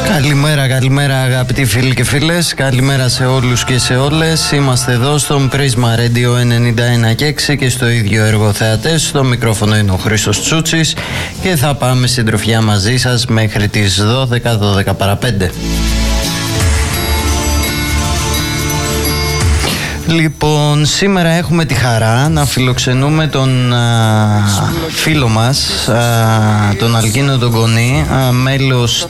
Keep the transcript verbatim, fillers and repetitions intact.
Καλημέρα, καλημέρα αγαπητοί φίλοι και φίλες. Καλημέρα σε όλους και σε όλες. Είμαστε εδώ στον Πρίσμα Radio ενενήντα ένα και έξι και στο ίδιο έργο θεατές. Στο μικρόφωνο είναι ο Χρήστος Τσούτσης και θα πάμε συντροφιά μαζί σας μέχρι τις δώδεκα, δώδεκα παρά πέντε. Λοιπόν, σήμερα έχουμε τη χαρά να φιλοξενούμε τον α, φίλο μας, α, τον Αλκίνο τον Κονή, α, μέλος